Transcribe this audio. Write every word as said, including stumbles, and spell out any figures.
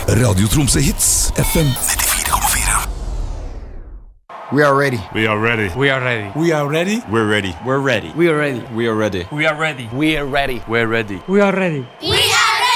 Radio Tromsø Hits, F M nittifire komma fire. We are ready. We are ready. We are ready. We are ready. We're ready. We're ready. We are ready. We are ready. We are ready. We are ready. We're ready. We are ready. We